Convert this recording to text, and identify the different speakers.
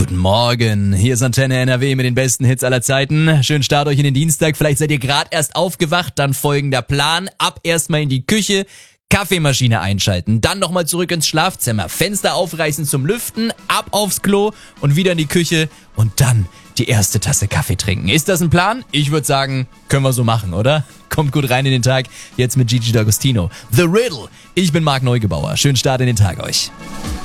Speaker 1: Guten Morgen, hier ist Antenne NRW mit den besten Hits aller Zeiten. Schönen Start euch in den Dienstag, vielleicht seid ihr gerade erst aufgewacht, dann folgender Plan. Ab erstmal in die Küche, Kaffeemaschine einschalten, dann nochmal zurück ins Schlafzimmer, Fenster aufreißen zum Lüften, ab aufs Klo und wieder in die Küche und dann die erste Tasse Kaffee trinken. Ist das ein Plan? Ich würde sagen, können wir so machen, oder? Kommt gut rein in den Tag, jetzt mit Gigi D'Agostino. The Riddle. Ich bin Marc Neugebauer. Schönen Start in den Tag euch.